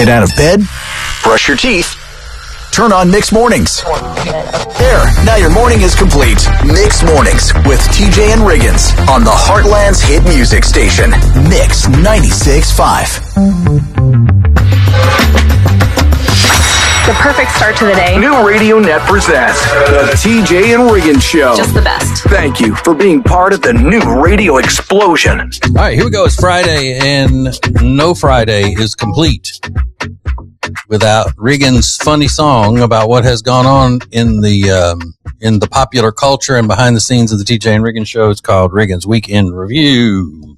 Get out of bed, brush your teeth, turn on Mixed Mornings. There, now your morning is complete. Mixed Mornings with TJ and Riggins on the Heartland's hit music station, Mix 96.5. The perfect start to the day. New Radio Net presents the TJ and Riggins Show. Just the best. Thank you for being part of the new radio explosion. All right, here we go. It's Friday, and no Friday is complete without Riggins' funny song about what has gone on in the popular culture and behind the scenes of the TJ and Riggins Show. It's called Riggins Weekend Review.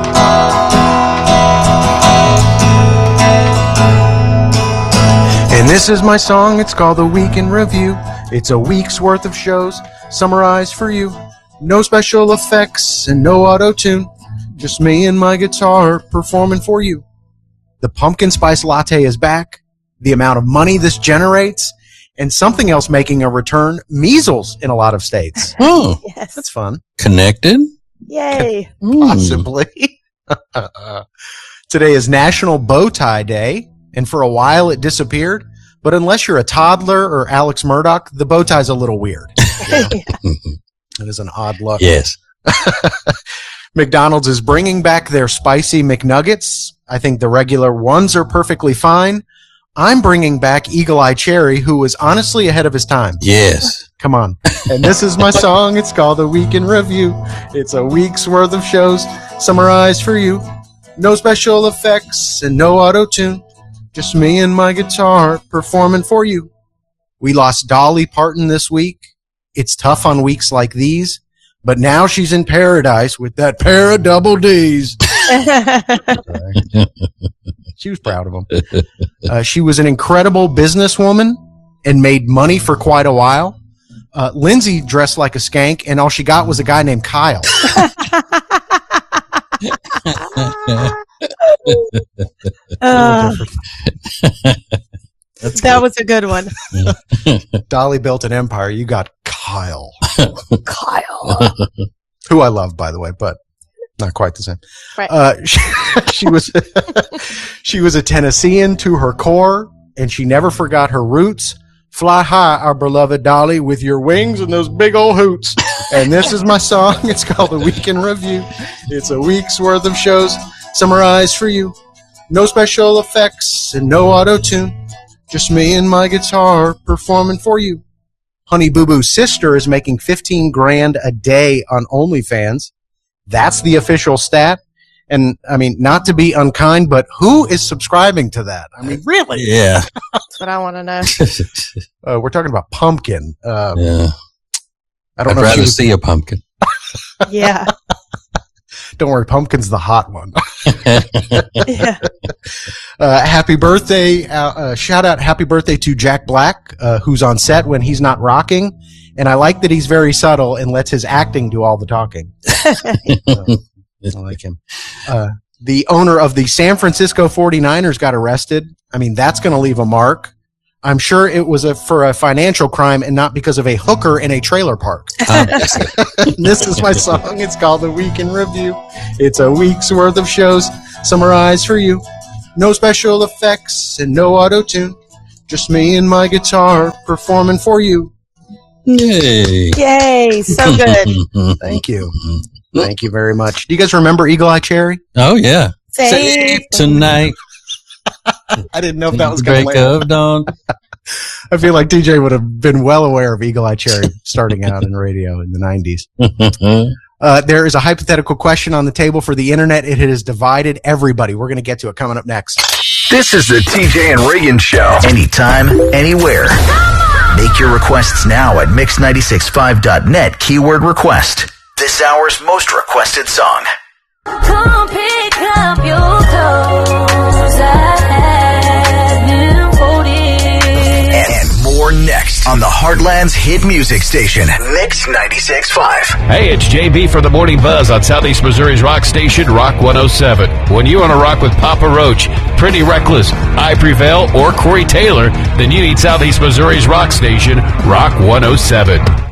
And this is my song, it's called The Week in Review. It's a week's worth of shows summarized for you. No special effects and no auto-tune. Just me and my guitar performing for you. The pumpkin spice latte is back. The amount of money this generates. And something else making a return, measles in a lot of states. Oh, Yes. That's fun. connected? Yay. Possibly. Today is National Bow Tie Day. And for a while it disappeared. But unless you're a toddler or Alex Murdoch, the bow tie's a little weird. It is an odd look. Yes. McDonald's is bringing back their spicy McNuggets. I think the regular ones are perfectly fine. I'm bringing back Eagle Eye Cherry, who was honestly ahead of his time. Yes. Come on. And this is my song. It's called The Week in Review. It's a week's worth of shows summarized for you. No special effects and no auto-tune. Just me and my guitar performing for you. We lost Dolly Parton this week. It's tough on weeks like these, but now she's in paradise with that pair of double Ds. She was proud of them. She was an incredible businesswoman and made money for quite a while. Lindsay dressed like a skank, and all she got was a guy named Kyle. That was a good one. Dolly built an empire. You got Kyle. Kyle. Who I love, by the way, but not quite the same. Right. She was she was a Tennessean to her core, and she never forgot her roots. Fly high, our beloved Dolly, with your wings and those big old hoots. And this is my song. It's called The Week in Review. It's a week's worth of shows summarized for you. No special effects and no auto-tune. Just me and my guitar performing for you. Honey Boo Boo's sister is making $15,000 a day on OnlyFans. That's the official stat. And, I mean, not to be unkind, but who is subscribing to that? I mean, really? Yeah. That's what I want to know. We're talking about Pumpkin. Yeah. I don't I'd know. rather see a pumpkin. Yeah. Don't worry, Pumpkin's the hot one. Yeah. Happy birthday. Shout out happy birthday to Jack Black, who's on set when he's not rocking. And I like that he's very subtle and lets his acting do all the talking. I like him. The owner of the San Francisco 49ers got arrested. I mean, that's going to leave a mark. I'm sure it was for a financial crime and not because of a hooker in a trailer park. This is my song. It's called The Week in Review. It's a week's worth of shows summarized for you. No special effects and no auto-tune. Just me and my guitar performing for you. Yay. Yay. So good. Thank you. Thank you very much. Do you guys remember Eagle Eye Cherry? Oh, yeah. Save Tonight. I didn't know if that was going Break to land. of dawn. I feel like TJ would have been well aware of Eagle Eye Cherry starting out in radio in the 90s. There is a hypothetical question on the table for the internet. It has divided everybody. We're going to get to it coming up next. This is the TJ and Riggins Show. Anytime, anywhere. Make your requests now at mix965.net, keyword request. This hour's most requested song. Come pick up your clothes, I have been folded. And more next on the Heartland's hit music station, Mix 96.5. Hey, it's JB for the Morning Buzz on Southeast Missouri's rock station, Rock 107. When you want to rock with Papa Roach, Pretty Reckless, I Prevail, or Corey Taylor, then you need Southeast Missouri's rock station, Rock 107.